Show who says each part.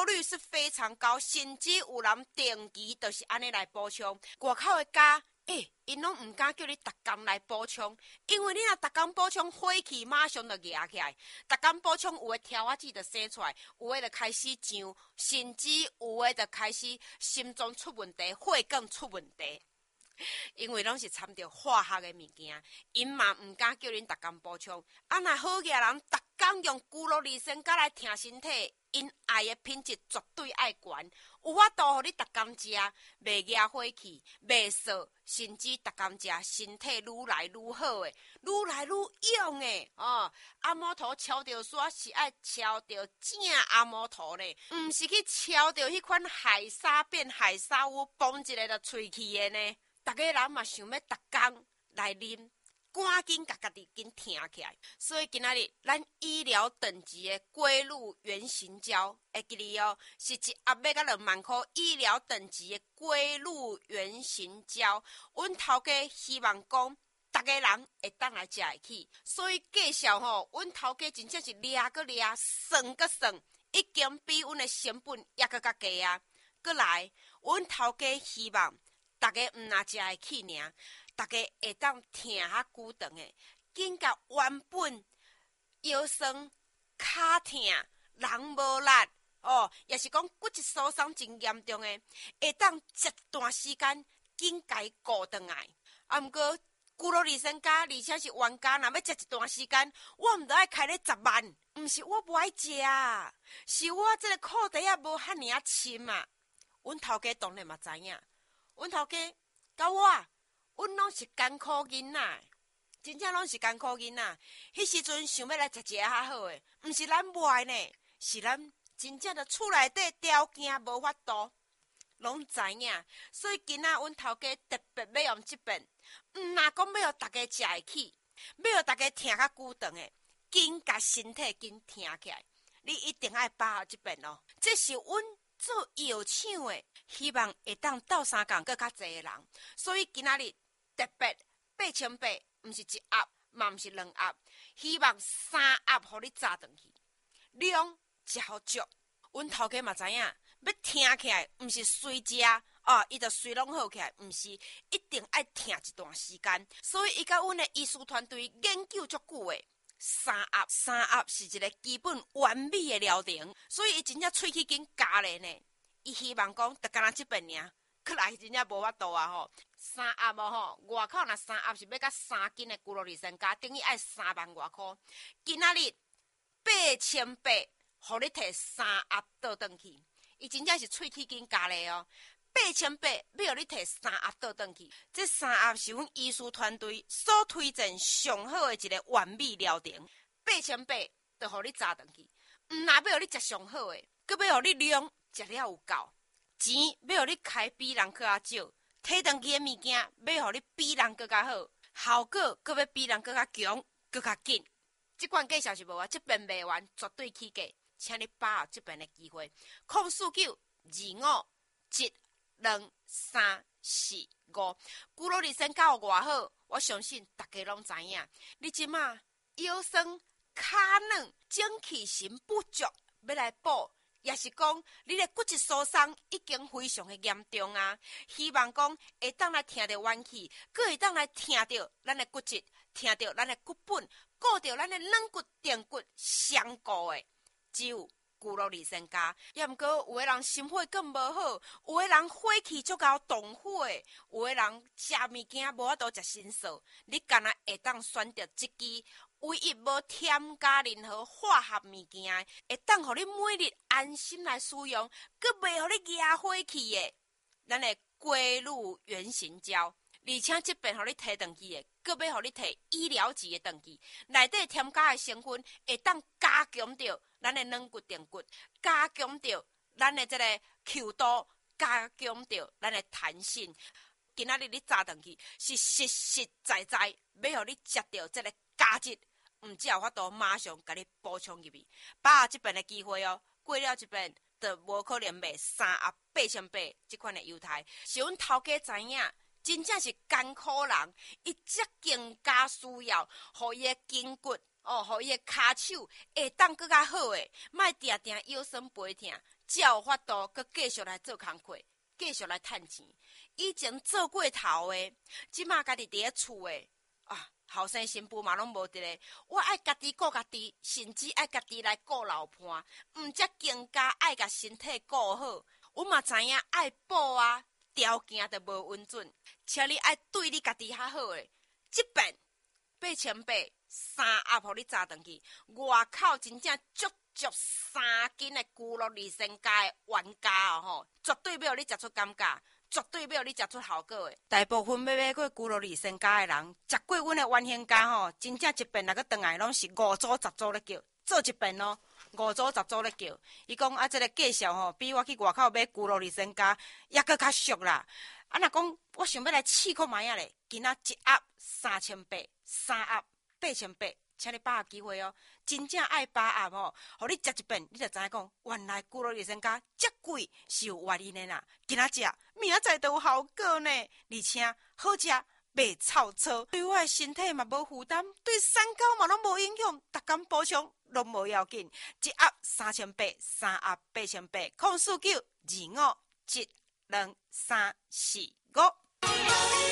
Speaker 1: 落率是非常高，甚至有人定期就是安尼来补充。外口的家，因拢唔敢叫你逐工来补充，因为你若逐工补充，火气马上就压起来。逐工补充，有的挑仔子就生出来，有的就开始胀，甚至有的就开始心脏出问题，血管出问题。因为拢是掺着化学的物件，因嘛唔敢叫恁逐工补充。若好个人逐工用骨肉利身甲来听身体，因爱的品质绝对爱悬，有法度互你逐工食，袂压火气，袂燥，甚至逐工食，身体愈来愈好诶，愈来愈勇诶。按摩头敲着煞是爱敲着正按摩头咧，毋是去敲着迄款海沙变海沙屋，嘣一个就吹气诶呢。逐个人嘛想要逐工来啉，赶紧甲家己紧听起来。所以今仔日咱医疗等级的龟鹿原形胶，会记哩哦，是一盒要甲2万块医疗等级的龟鹿原形胶。阮头家希望讲，逐个人会当来食会起，所以介绍吼，阮头家真正是掠个掠，算个算，已经比阮的成本也搁较低啊。搁来，阮头家希望。大家毋若食会起尔，大家会当听较久长诶，紧甲原本腰酸、骹痛、人无力也是讲骨质疏松真严重诶，会当一段时间紧甲伊顾转来。毋过骨肉利身家，而且是原价，若要食一段时间，我毋得爱开咧10万，毋是我无爱食，是我这个裤袋也无遐尔深啊。阮头家当然嘛知影。阮头家甲我，阮拢是艰苦囡仔，真正拢是艰苦囡仔。迄时阵想要来食一个较好诶，毋是咱卖呢，是咱真正的厝内底条件无法度，拢知影。所以今仔阮头家特别要用即本，毋若讲要互大家食会起，要互大家听较久长诶，紧甲身体紧听起来，你一定爱把握即本哦。这是阮。做药厂的，希望会当斗3工更较侪的人，所以今仔日特别8800，毋是1盒，嘛毋是2盒，希望3盒互你炸转去，量真足。阮头家嘛知影，要听起来毋是随食伊就随拢好起来，毋是一定爱听一段时间，所以伊甲阮的医师团队研究足久的。3盒是一个基本完美的疗程，所以伊真正喙齿紧加咧呢。伊希望讲，就干那即本尔，可来真正无法度啊吼。3盒吼，外口若3盒是要甲3斤的骨肉利身家，等于爱3万外块。今仔日8800，互你摕3盒倒转去，伊真正是喙齿紧加咧哦。8800要互你摕3盒倒转去，这3盒是阮医师团队所推荐上好的一个完美疗程。8800就互你炸转去，毋若要互你食上好的，佮要互你量食了有够，钱要互你开比人搁较少，摕转去的物件要互你比人搁较好，效果佮要比人搁较强，搁较紧。即款介绍是无啊，这边卖完绝对起价，请你把握这边的机会。04925723445，骨肉利身教有偌好，我相信大家拢知影。你即马腰酸、骹软、精气神不足，要来补，也是讲你的骨质疏松已经非常的严重啊。希望讲会当来听到元气，佮会当来听到咱的骨质，听到咱的骨本，顾到咱的软骨、硬骨相顾的，只有。骨肉利身家，也毋过有的人心血更无好，有的人火气足够动火，有的人食物件无法度食新素。你敢若会当选择这支唯一无添加任何化学物件，会当互你每日安心来使用，佮袂互你压火气的，咱的龟鹿原形胶。而且这边互你摕转去的，佮要互你摕医疗级的转去，内底添加的成分会当加强着咱的软骨硬骨，加强着咱的这个 Q 度，加强着咱的弹性。今仔日你炸转去是实实在在要互你食到这个价值，毋只有法度马上甲你补充入去，把握这边的机会哦。过了这边就无可能卖3盒8800这款的优待，是阮头家知影。真正是艰苦人，伊则更加需要，互伊的筋骨互伊的骹手会当更较好诶，莫定定腰酸背痛， 才有法度佮继续来做工课，继续来趁钱。以前做过头的，即马家己伫咧厝的啊，后生新妇嘛拢无伫咧。我爱家己顾家己，甚至爱家己来顾老伴，毋则更加爱甲身体顾好。我嘛知影爱补啊，条件都无允准，请你爱对你家己较好诶。即便88003盒互你炸转去，外口真正足3斤的咕噜2升加的原价吼，绝对要互你食出感觉，绝对要互你食出效果的。大部分要买过咕噜2升加的人，食过阮的原型价吼，真正一遍来个转来拢是5组10组咧叫，做一遍咯，5组10组咧叫。伊讲啊，这个介绍吼，比我去外口买咕噜2升加还佫较俗啦。啊，若讲我想要来试看卖啊咧，今仔1盒3800，3盒8800，请你把握机会哦！真正爱把握吼，互你食一遍，你就知影讲，原来咕噜2升加遮贵是有原因的啦。今仔食，明仔载都有效果呢，而且好食，袂臭臭，对我的身体嘛无负担，对三高嘛拢无影响，逐工补充拢无要紧。1盒3800，3盒8800，049255722345。